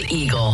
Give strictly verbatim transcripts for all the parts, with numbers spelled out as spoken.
Eagle.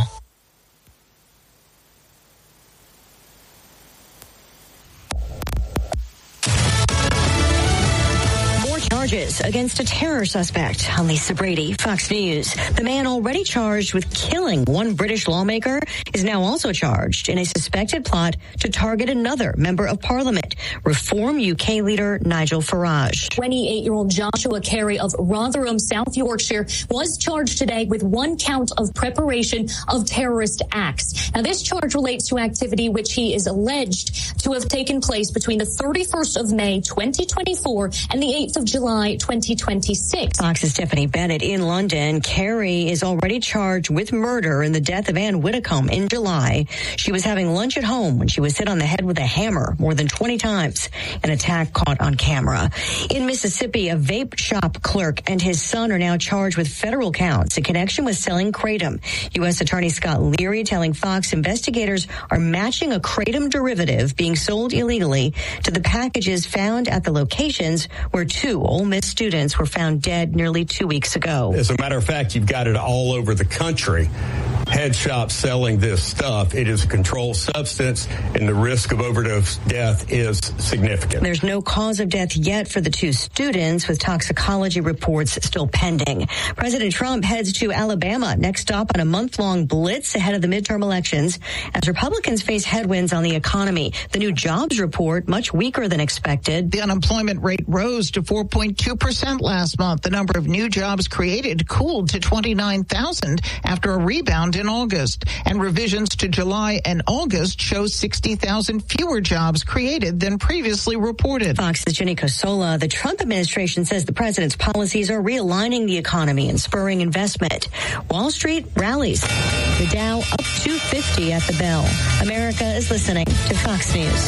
Charges against a terror suspect. I'm Lisa Brady, Fox News. The man already charged with killing one British lawmaker is now also charged in a suspected plot to target another member of parliament, Reform U K leader Nigel Farage. twenty-eight-year-old Joshua Carey of Rotherham, South Yorkshire, was charged today with one count of preparation of terrorist acts. Now, this charge relates to activity which he is alleged to have taken place between the thirty-first of May, twenty twenty-four and the eighth of July, twenty twenty-six. Fox's Stephanie Bennett in London. Carey is already charged with murder in the death of Anne Widdecombe in July. She was having lunch at home when she was hit on the head with a hammer more than twenty times. An attack caught on camera. In Mississippi, a vape shop clerk and his son are now charged with federal counts in connection with selling Kratom. U S Attorney Scott Leary telling Fox investigators are matching a Kratom derivative being sold illegally to the packages found at the locations where two Ole Miss students were found dead nearly two weeks ago. As a matter of fact, you've got it all over the country. Head shops selling this stuff. It is a controlled substance, and the risk of overdose death is significant. There's no cause of death yet for the two students, with toxicology reports still pending. President Trump heads to Alabama, next stop on a month-long blitz ahead of the midterm elections as Republicans face headwinds on the economy. The new jobs report, much weaker than expected. The unemployment rate rose to four point two percent last month. The number of new jobs created cooled to twenty-nine thousand after a rebound in August. And revisions to July and August show sixty thousand fewer jobs created than previously reported. Fox's Jenny Cosola. The Trump administration says the president's policies are realigning the economy and spurring investment. Wall Street rallies. The Dow up two fifty at the bell. America is listening to Fox News.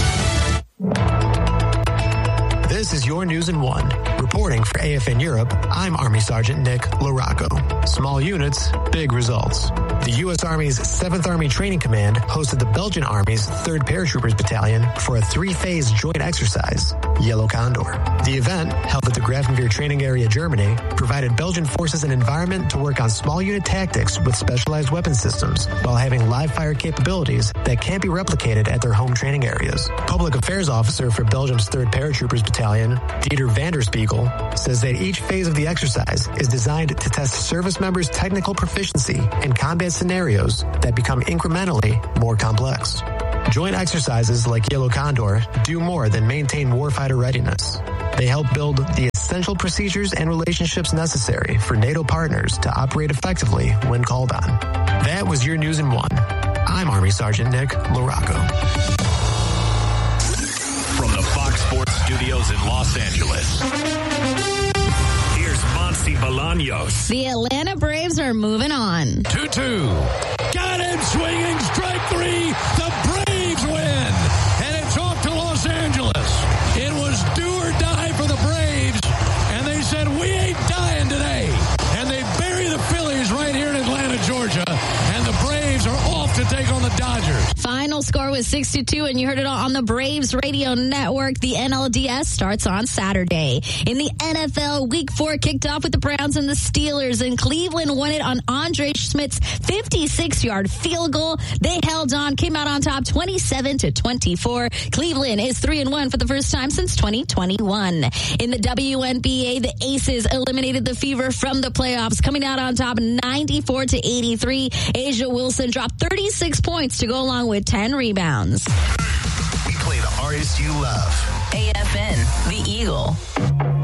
This is your news in one. Reporting for A F N Europe, I'm Army Sergeant Nick LaRocco. Small units, big results. The U S Army's seventh Army Training Command hosted the Belgian Army's third Paratroopers Battalion for a three-phase joint exercise, Yellow Condor. The event, held at the Grafenwehr Training Area, Germany, provided Belgian forces an environment to work on small unit tactics with specialized weapon systems while having live-fire capabilities that can't be replicated at their home training areas. Public Affairs Officer for Belgium's third Paratroopers Battalion, Dieter van der Spiegel, says that each phase of the exercise is designed to test service members' technical proficiency in combat scenarios that become incrementally more complex. Joint exercises like Yellow Condor do more than maintain warfighter readiness. They help build the essential procedures and relationships necessary for NATO partners to operate effectively when called on. That was your news in one. I'm Army Sergeant Nick LaRocco. From the Fox Sports Studios in Los Angeles, here's Monty Bolaños. The Atlanta Braves are moving on. two two. Got him swinging, strike three. The Braves win. And it's off to Los Angeles. It was do or die for the Braves. And they said, we ain't dying today. And they bury the Phillies right here in Atlanta, Georgia. And the Braves are off to take on the Dodgers. Final score was six to two, and you heard it all on the Braves Radio Network. The N L D S starts on Saturday. In the N F L, Week four kicked off with the Browns and the Steelers, and Cleveland won it on Andre Schmidt's fifty-six-yard field goal. They held on, came out on top twenty-seven to twenty-four. Cleveland is three and one for the first time since twenty twenty-one. In the W N B A, the Aces eliminated the Fever from the playoffs, coming out on top ninety-four to eighty-three. Asia Wilson dropped thirty-six points to go along with ten rebounds. We play the artists you love. A F N, The Eagle.